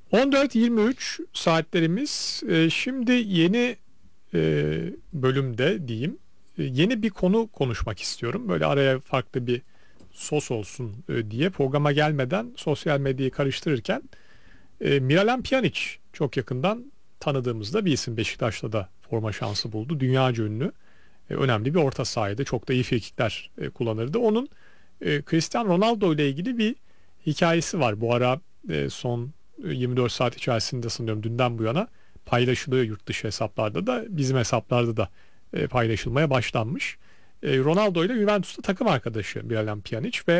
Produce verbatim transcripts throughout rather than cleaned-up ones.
on dört yirmi üç saatlerimiz. E, şimdi yeni e, bölümde diyeyim e, yeni bir konu konuşmak istiyorum. Böyle araya farklı bir sos olsun e, diye programa gelmeden sosyal medyayı karıştırırken e, Miralem Pjanic çok yakından tanıdığımızda bir isim, Beşiktaş'ta da forma şansı buldu. Dünyaca ünlü e, önemli bir orta sahaydı. Çok da iyi frikikler e, kullanırdı. Onun e, Cristiano Ronaldo ile ilgili bir hikayesi var. Bu ara e, son yirmi dört saat içerisinde sanıyorum dünden bu yana paylaşılıyor yurt dışı hesaplarda da, bizim hesaplarda da e, paylaşılmaya başlanmış. E, Ronaldo ile Juventus'ta takım arkadaşı Miralem Pjanic ve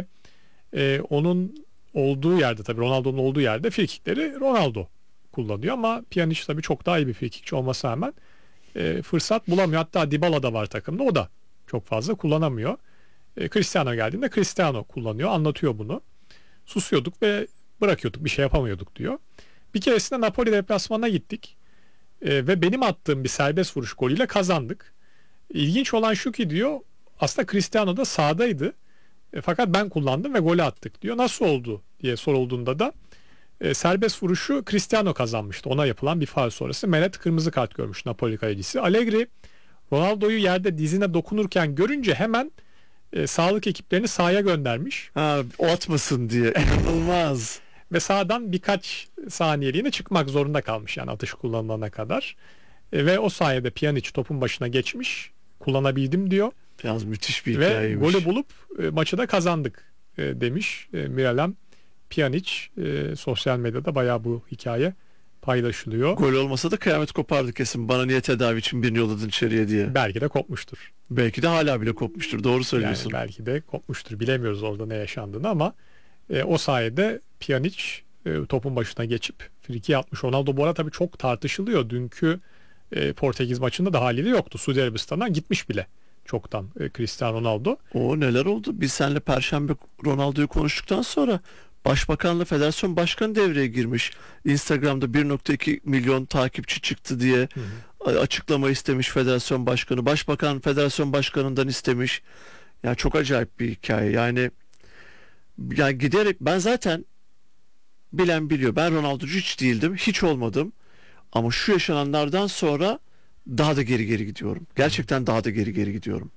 e, onun olduğu yerde, tabii Ronaldo'nun olduğu yerde frikikleri Ronaldo kullanıyor ama Pjanic tabii çok daha iyi bir frikikçi olmasına rağmen e, fırsat bulamıyor. Hatta Dybala da var takımda, o da çok fazla kullanamıyor. E, Cristiano geldiğinde Cristiano kullanıyor, anlatıyor bunu. Susuyorduk ve bırakıyorduk, bir şey yapamıyorduk diyor. Bir keresinde Napoli deplasmanına gittik e, ve benim attığım bir serbest vuruş golüyle kazandık. İlginç olan şu ki diyor, aslında Cristiano da sahadaydı e, fakat ben kullandım ve golü attık diyor. Nasıl oldu diye sorulduğunda da e, serbest vuruşu Cristiano kazanmıştı. Ona yapılan bir faul sonrası Meret kırmızı kart görmüş Napoli kalecisi. Allegri Ronaldo'yu yerde dizine dokunurken görünce hemen e, sağlık ekiplerini sahaya göndermiş. Ha, o atmasın diye. İnanılmaz. Ve sahadan birkaç saniyeliğine çıkmak zorunda kalmış, yani atış kullanılana kadar. E, ve o sayede Pjanic topun başına geçmiş, kullanabildim diyor. Biraz müthiş bir ve hikayeymiş. golü bulup e, maçı da kazandık e, demiş e, Miralem Pjanic. E, sosyal medyada bayağı bu hikaye paylaşılıyor. Gol olmasa da kıyamet kopardı kesin. Bana niye tedavi için birini yolladın içeriye diye. Belki de kopmuştur. Belki de hala bile kopmuştur. Doğru söylüyorsun. Yani belki de kopmuştur. Bilemiyoruz orada ne yaşandığını ama e, o sayede Pjanic e, topun başına geçip friki atmış. Ronaldo bu arada tabii çok tartışılıyor. Dünkü e, Portekiz maçında da haliyle yoktu. Suudi Arabistan'dan gitmiş bile çoktan e, Cristiano Ronaldo. O neler oldu? Biz seninle Perşembe Ronaldo'yu konuştuktan sonra Başbakanla Federasyon Başkanı devreye girmiş. Instagram'da bir nokta iki milyon takipçi çıktı diye hı hı. açıklama istemiş Federasyon Başkanı. Başbakan Federasyon Başkanı'ndan istemiş. Yani çok acayip bir hikaye. Yani yani giderek ben zaten bilen biliyor. Ben Ronaldo'cu hiç değildim. Hiç olmadım. Ama şu yaşananlardan sonra daha da geri geri gidiyorum. Gerçekten daha da geri geri gidiyorum.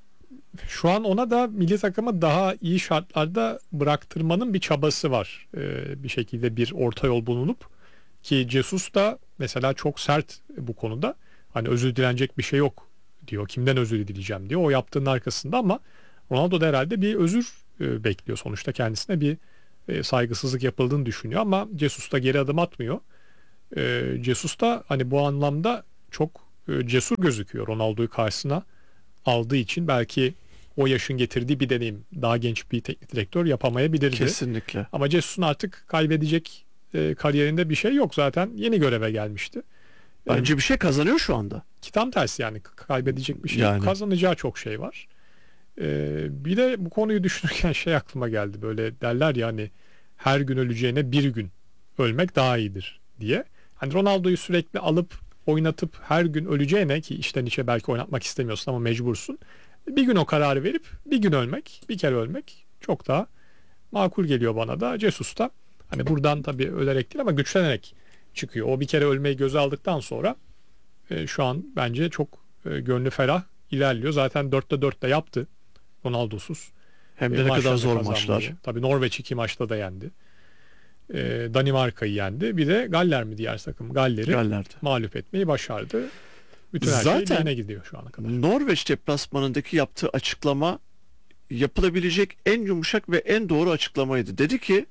Şu an ona da milli takımı daha iyi şartlarda bıraktırmanın bir çabası var. Ee, bir şekilde bir orta yol bulunup, ki Jesus da mesela çok sert bu konuda. Hani özür dilenecek bir şey yok diyor. Kimden özür dileyeceğim diyor. O yaptığının arkasında, ama Ronaldo da herhalde bir özür e, bekliyor. Sonuçta kendisine bir e, saygısızlık yapıldığını düşünüyor ama Jesus da geri adım atmıyor. E, Jesus da hani bu anlamda çok e, cesur gözüküyor. Ronaldo'yu karşısına aldığı için belki o yaşın getirdiği bir deneyim, daha genç bir teknik direktör yapamayabilirdi. Kesinlikle. Ama Jesus'un artık kaybedecek e, kariyerinde bir şey yok, zaten yeni göreve gelmişti. Bence bir şey kazanıyor şu anda. Ki tam tersi, yani kaybedecek bir şey yani. yok, kazanacağı çok şey var. Ee, bir de bu konuyu düşünürken şey aklıma geldi, böyle derler ya hani her gün öleceğine bir gün ölmek daha iyidir diye. Hani Ronaldo'yu sürekli alıp oynatıp her gün öleceğine, ki içten içe belki oynatmak istemiyorsun ama mecbursun, bir gün o kararı verip bir gün ölmek, bir kere ölmek çok daha makul geliyor bana da. Jesus da hani buradan tabii ölerek değil ama güçlenerek çıkıyor. O bir kere ölmeyi göze aldıktan sonra e, şu an bence çok e, gönlü ferah ilerliyor. Zaten dörtte dörtte yaptı Ronaldo'suz. Hem de e, ne kadar zor kazanmayı. Maçlar. Tabii Norveç iki maçta da yendi. E, Danimarka'yı yendi. Bir de Galler mi diğer takım? Galler'i Galler'de. mağlup etmeyi başardı. Bütün her Zaten şey lehine gidiyor şu ana kadar. Norveç deplasmanındaki yaptığı açıklama yapılabilecek en yumuşak ve en doğru açıklamaydı. Dedi ki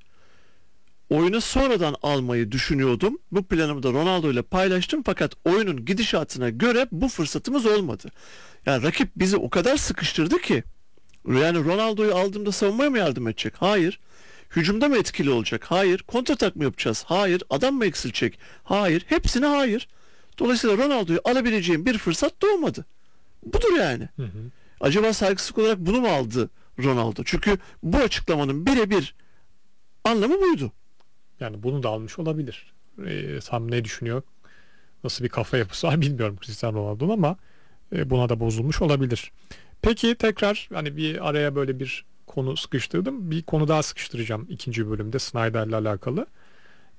oyunu sonradan almayı düşünüyordum. Bu planımı da Ronaldo ile paylaştım fakat oyunun gidişatına göre bu fırsatımız olmadı. Yani rakip bizi o kadar sıkıştırdı ki, yani Ronaldo'yu aldığımda savunmaya mı yardım edecek? Hayır. Hücumda mı etkili olacak? Hayır. Kontratak mı yapacağız? Hayır. Adam mı eksilecek? Hayır. Hepsine hayır. Dolayısıyla Ronaldo'yu alabileceğim bir fırsat doğmadı. Budur yani. Hı hı. Acaba saygısızlık olarak bunu mu aldı Ronaldo? Çünkü bu açıklamanın birebir anlamı buydu. Yani bunu da almış olabilir. E, tam ne düşünüyor, nasıl bir kafa yapısı var bilmiyorum Cristiano Ronaldo'nun, ama e, buna da bozulmuş olabilir. Peki tekrar hani bir araya böyle bir konu sıkıştırdım. Bir konu daha sıkıştıracağım ikinci bölümde Snyder'le alakalı.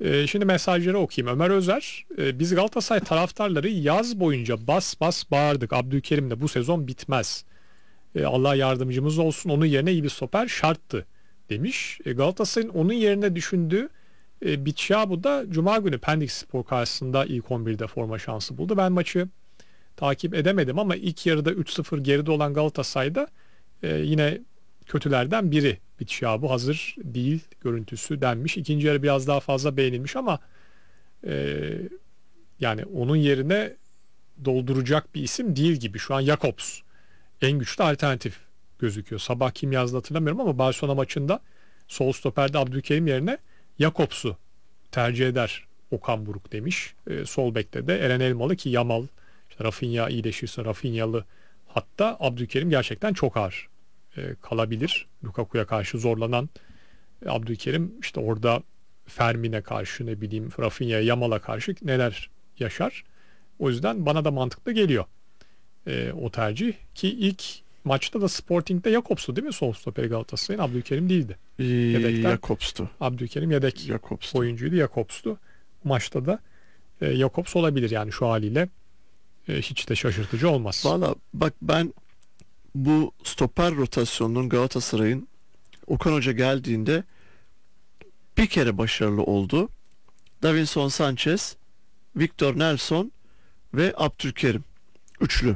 E, şimdi mesajları okuyayım. Ömer Özer, e, biz Galatasaray taraftarları yaz boyunca bas bas bağırdık. Abdülkerim de bu sezon bitmez. E, Allah yardımcımız olsun. Onun yerine iyi bir stoper şarttı demiş. E, Galatasaray'ın onun yerine düşündüğü e, Bitshabu da Cuma günü Pendik Spor karşısında ilk on birde forma şansı buldu. Ben maçı takip edemedim ama ilk yarıda üç sıfır geride olan Galatasaray'da e, yine kötülerden biri. Bitshabu hazır değil görüntüsü denmiş. İkinci yarı biraz daha fazla beğenilmiş ama e, yani onun yerine dolduracak bir isim değil gibi. Şu an Jakobs en güçlü alternatif gözüküyor. Sabah kim yazdı hatırlamıyorum ama Barcelona maçında sol stoperde Abdülkerim yerine Jakobs'u tercih eder Okan Buruk demiş. E, sol bekte de Eren Elmalı ki Yamal, işte Rafinha iyileşirse Rafinhalı, hatta Abdülkerim gerçekten çok ağır e, kalabilir. Lukaku'ya karşı zorlanan e, Abdülkerim işte orada Fermin'e karşı, ne bileyim Rafinha'ya, Yamal'a karşı neler yaşar. O yüzden bana da mantıklı geliyor e, o tercih ki ilk maçta da Sporting'de Jakobs'tu değil mi? Sol stoperi Galatasaray'ın, Abdülkerim değildi. Ee, Yedekten Jakobs'tu. Abdülkerim yedek Jakobs'tu. oyuncuydu, Jakobs'tu. Maçta da e, Jakobs olabilir yani şu haliyle e, hiç de şaşırtıcı olmaz. Valla bak, ben bu stoper rotasyonunun Galatasaray'ın Okan Hoca geldiğinde bir kere başarılı oldu. Davinson Sanchez, Victor Nelson ve Abdülkerim. Üçlü.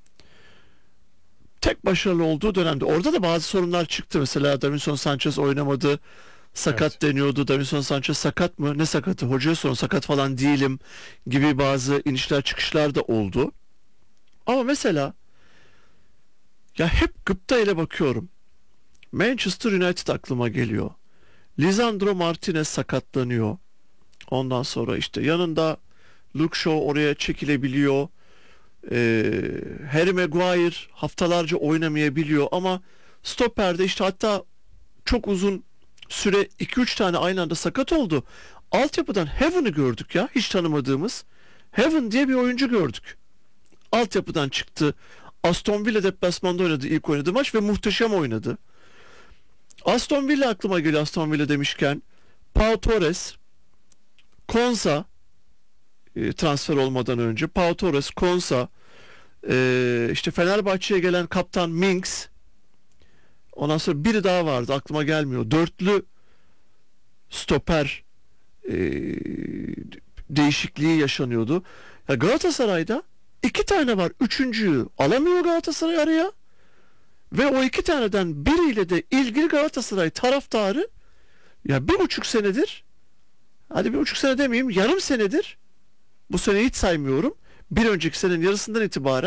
Tek başarılı olduğu dönemde. Orada da bazı sorunlar çıktı. Mesela Davinson Sanchez oynamadı. Sakat Evet. deniyordu. Davinson Sanchez sakat mı? Ne sakatı? Hocaya sorun, sakat falan değilim gibi bazı inişler çıkışlar da oldu. Ama mesela ya hep gıpta ile bakıyorum. Manchester United aklıma geliyor. Lisandro Martinez sakatlanıyor. Ondan sonra işte yanında Luke Shaw oraya çekilebiliyor. Ee, Harry Maguire haftalarca oynamayabiliyor ama stoperde işte hatta çok uzun süre iki üç tane aynı anda sakat oldu. Altyapıdan Heaven'ı gördük ya, hiç tanımadığımız. Heaven diye bir oyuncu gördük. Altyapıdan çıktı. Aston Villa deplasmanda oynadı ilk oynadığı maç ve muhteşem oynadı. Aston Villa aklıma geliyor Aston Villa demişken. Pau Torres, Konsa e, transfer olmadan önce. Pau Torres, Konsa, e, işte Fenerbahçe'ye gelen kaptan Minks. Ondan sonra biri daha vardı, aklıma gelmiyor. Dörtlü stoper e, değişikliği yaşanıyordu. Ya Galatasaray'da iki tane var. Üçüncüyü alamıyor Galatasaray araya. Ve o iki taneden biriyle de ilgili Galatasaray taraftarı ya bir buçuk senedir, hadi bir buçuk sene demeyeyim, yarım senedir, bu sene hiç saymıyorum, bir önceki senenin yarısından itibaren